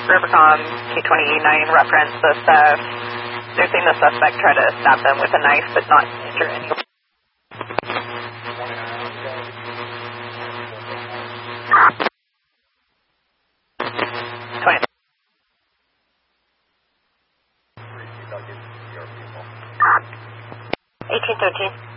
Rivercom 229 reference this, they're seeing the suspect try to stab them with a knife but not injure anyone. $1813.